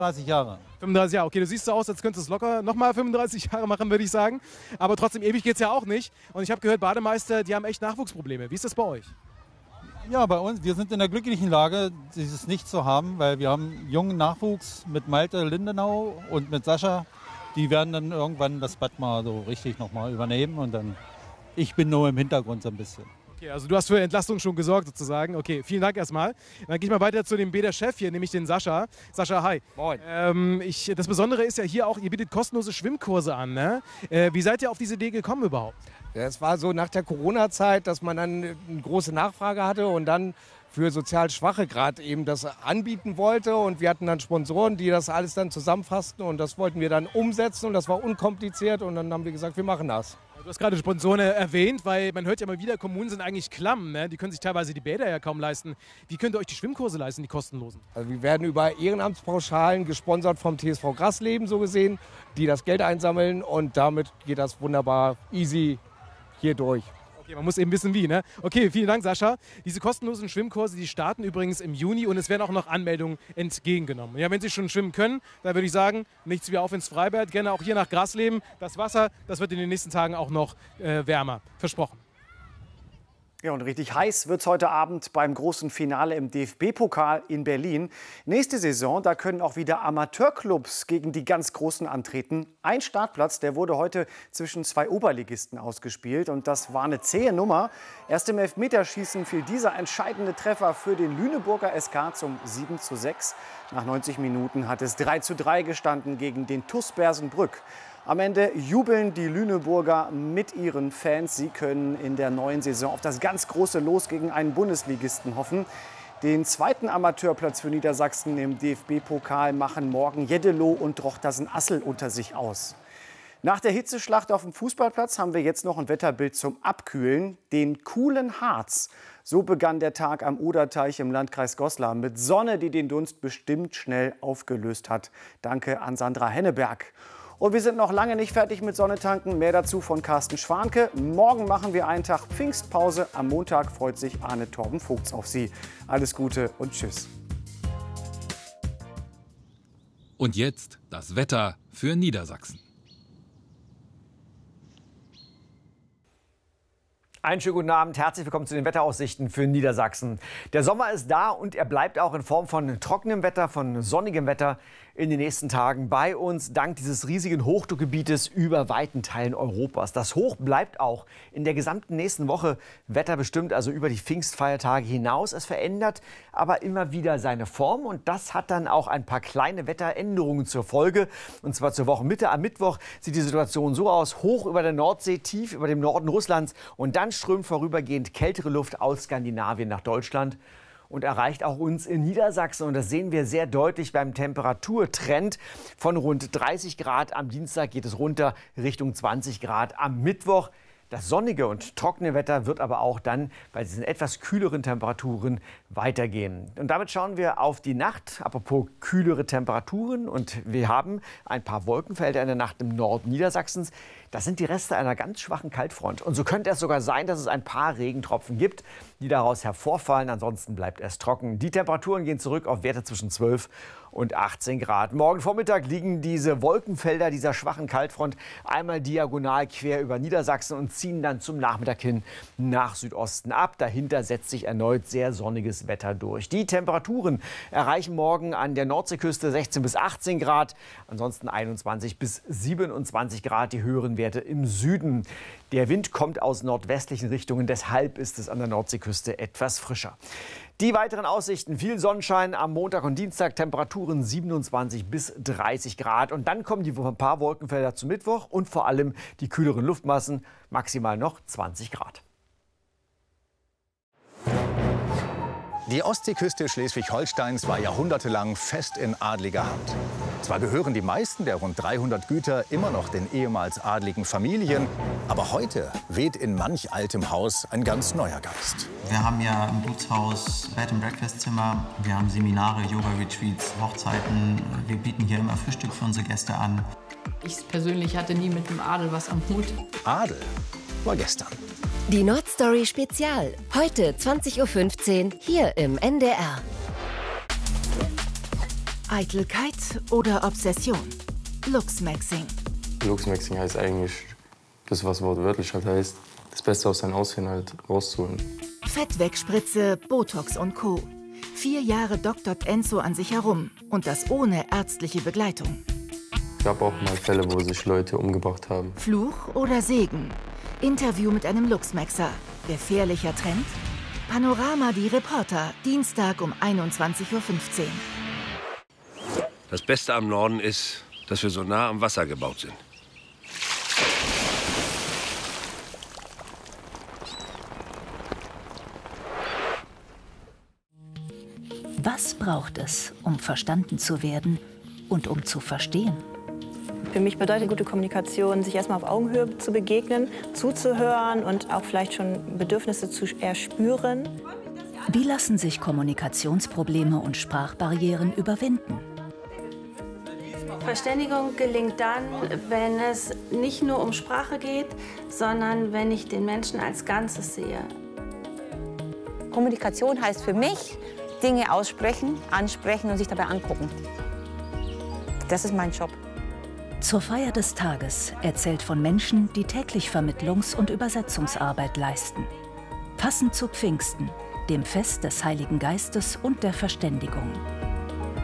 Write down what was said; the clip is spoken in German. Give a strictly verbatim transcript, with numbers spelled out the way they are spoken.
dreißig Jahre. fünfunddreißig Jahre, okay, du siehst so aus, als könntest du es locker nochmal fünfunddreißig Jahre machen, würde ich sagen. Aber trotzdem, ewig geht es ja auch nicht. Und ich habe gehört, Bademeister, die haben echt Nachwuchsprobleme. Wie ist das bei euch? Ja, bei uns, wir sind in der glücklichen Lage, dieses nicht zu haben, weil wir haben jungen Nachwuchs mit Malte Lindenau und mit Sascha. Die werden dann irgendwann das Bad mal so richtig nochmal übernehmen und dann, ich bin nur im Hintergrund so ein bisschen. Okay, also du hast für Entlastung schon gesorgt sozusagen. Okay, vielen Dank erstmal. Dann gehe ich mal weiter zu dem B-der-Chef hier, nämlich den Sascha. Sascha, hi. Moin. Ähm, ich, das Besondere ist ja hier auch, ihr bietet kostenlose Schwimmkurse an, ne? Äh, wie seid ihr auf diese Idee gekommen überhaupt? Ja, es war so nach der Corona-Zeit, dass man dann eine große Nachfrage hatte und dann für sozial Schwache gerade eben das anbieten wollte. Und wir hatten dann Sponsoren, die das alles dann zusammenfassten und das wollten wir dann umsetzen und das war unkompliziert und dann haben wir gesagt, wir machen das. Du hast gerade Sponsoren erwähnt, weil man hört ja mal wieder, Kommunen sind eigentlich klamm, ne? Die können sich teilweise die Bäder ja kaum leisten. Wie könnt ihr euch die Schwimmkurse leisten, die kostenlosen? Also wir werden über Ehrenamtspauschalen gesponsert vom T S V Grasleben so gesehen, die das Geld einsammeln und damit geht das wunderbar easy hier durch. Okay, man muss eben wissen wie, ne? Okay, vielen Dank, Sascha. Diese kostenlosen Schwimmkurse, die starten übrigens im Juni und es werden auch noch Anmeldungen entgegengenommen. Ja, wenn Sie schon schwimmen können, dann würde ich sagen, nichts wie auf ins Freibad, gerne auch hier nach Grasleben. Das Wasser, das wird in den nächsten Tagen auch noch äh, wärmer. Versprochen. Ja, und richtig heiß wird es heute Abend beim großen Finale im D F B-Pokal in Berlin. Nächste Saison, da können auch wieder Amateurclubs gegen die ganz Großen antreten. Ein Startplatz, der wurde heute zwischen zwei Oberligisten ausgespielt. Und das war eine zähe Nummer. Erst im Elfmeterschießen fiel dieser entscheidende Treffer für den Lüneburger S K zum sieben zu sechs. Nach neunzig Minuten hat es drei zu drei gestanden gegen den T U S Bersenbrück. Am Ende jubeln die Lüneburger mit ihren Fans. Sie können in der neuen Saison auf das ganz große Los gegen einen Bundesligisten hoffen. Den zweiten Amateurplatz für Niedersachsen im D F B-Pokal machen morgen Jeddelo und Drochtersen-Assel unter sich aus. Nach der Hitzeschlacht auf dem Fußballplatz haben wir jetzt noch ein Wetterbild zum Abkühlen. Den coolen Harz. So begann der Tag am Oderteich im Landkreis Goslar mit Sonne, die den Dunst bestimmt schnell aufgelöst hat. Danke an Sandra Henneberg. Und wir sind noch lange nicht fertig mit Sonnetanken. Mehr dazu von Carsten Schwanke. Morgen machen wir einen Tag Pfingstpause. Am Montag freut sich Arne Torben Vogts auf Sie. Alles Gute und tschüss. Und jetzt das Wetter für Niedersachsen. Einen schönen guten Abend, herzlich willkommen zu den Wetteraussichten für Niedersachsen. Der Sommer ist da und er bleibt auch in Form von trockenem Wetter, von sonnigem Wetter in den nächsten Tagen bei uns, dank dieses riesigen Hochdruckgebietes über weiten Teilen Europas. Das Hoch bleibt auch in der gesamten nächsten Woche wetterbestimmt, also über die Pfingstfeiertage hinaus. Es verändert aber immer wieder seine Form und das hat dann auch ein paar kleine Wetteränderungen zur Folge. Und zwar zur Wochenmitte. Am Mittwoch sieht die Situation so aus: hoch über der Nordsee, tief über dem Norden Russlands und dann strömt vorübergehend kältere Luft aus Skandinavien nach Deutschland und erreicht auch uns in Niedersachsen. Und das sehen wir sehr deutlich beim Temperaturtrend. Von rund dreißig Grad am Dienstag geht es runter Richtung zwanzig Grad am Mittwoch. Das sonnige und trockene Wetter wird aber auch dann bei diesen etwas kühleren Temperaturen weitergehen. Und damit schauen wir auf die Nacht. Apropos kühlere Temperaturen. Und wir haben ein paar Wolkenfelder in der Nacht im Norden Niedersachsens. Das sind die Reste einer ganz schwachen Kaltfront. Und so könnte es sogar sein, dass es ein paar Regentropfen gibt, die daraus hervorfallen. Ansonsten bleibt es trocken. Die Temperaturen gehen zurück auf Werte zwischen zwölf und achtzehn Grad. Morgen Vormittag liegen diese Wolkenfelder dieser schwachen Kaltfront einmal diagonal quer über Niedersachsen und ziehen dann zum Nachmittag hin nach Südosten ab. Dahinter setzt sich erneut sehr sonniges Wetter durch. Die Temperaturen erreichen morgen an der Nordseeküste sechzehn bis achtzehn Grad, ansonsten einundzwanzig bis siebenundzwanzig Grad, die höheren Werte im Süden. Der Wind kommt aus nordwestlichen Richtungen, deshalb ist es an der Nordseeküste etwas frischer. Die weiteren Aussichten: viel Sonnenschein am Montag und Dienstag, Temperaturen siebenundzwanzig bis dreißig Grad. Und dann kommen die paar Wolkenfelder zum Mittwoch und vor allem die kühleren Luftmassen, maximal noch zwanzig Grad. Die Ostseeküste Schleswig-Holsteins war jahrhundertelang fest in adliger Hand. Zwar gehören die meisten der rund dreihundert Güter immer noch den ehemals adligen Familien, aber heute weht in manch altem Haus ein ganz neuer Geist. Wir haben ja im Gutshaus Bed-and-Breakfast-Zimmer, wir haben Seminare, Yoga-Retreats, Hochzeiten. Wir bieten hier immer Frühstück für unsere Gäste an. Ich persönlich hatte nie mit dem Adel was am Hut. Adel war gestern. Die Nordstory Spezial. Heute zwanzig Uhr fünfzehn hier im N D R. Eitelkeit oder Obsession? Luxmaxing. Luxmaxing heißt eigentlich das, was wortwörtlich halt heißt, das Beste aus seinem Aussehen halt rauszuholen. Fettwegspritze, Botox und Co. Vier Jahre doktort Enzo an sich herum und das ohne ärztliche Begleitung. Es gab auch mal Fälle, wo sich Leute umgebracht haben. Fluch oder Segen? Interview mit einem Luxmaxer. Gefährlicher Trend? Panorama, die Reporter, Dienstag um einundzwanzig Uhr fünfzehn. Das Beste am Norden ist, dass wir so nah am Wasser gebaut sind. Was braucht es, um verstanden zu werden und um zu verstehen? Für mich bedeutet gute Kommunikation, sich erstmal auf Augenhöhe zu begegnen, zuzuhören und auch vielleicht schon Bedürfnisse zu erspüren. Wie lassen sich Kommunikationsprobleme und Sprachbarrieren überwinden? Verständigung gelingt dann, wenn es nicht nur um Sprache geht, sondern wenn ich den Menschen als Ganzes sehe. Kommunikation heißt für mich, Dinge aussprechen, ansprechen und sich dabei angucken. Das ist mein Job. Zur Feier des Tages erzählt von Menschen, die täglich Vermittlungs- und Übersetzungsarbeit leisten. Passend zu Pfingsten, dem Fest des Heiligen Geistes und der Verständigung.